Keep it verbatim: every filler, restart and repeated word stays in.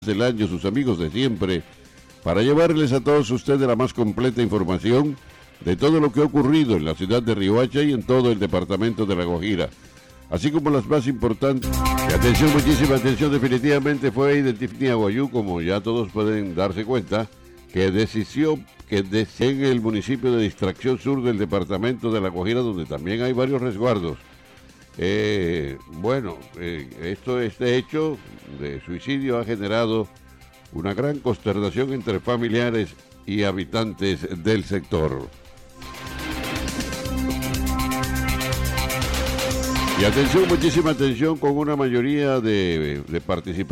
del año, sus amigos de siempre, para llevarles a todos ustedes la más completa información de todo lo que ha ocurrido en la ciudad de Riohacha y en todo el departamento de La Guajira, así como las más importantes. Y atención, muchísima atención, definitivamente fue Identifnia Guayú, como ya todos pueden darse cuenta, que decidió que en el municipio de Distracción Sur del departamento de La Guajira, donde también hay varios resguardos. Eh, bueno, eh, esto, este hecho de suicidio ha generado una gran consternación entre familiares y habitantes del sector. Y atención, muchísima atención, con una mayoría de, de participantes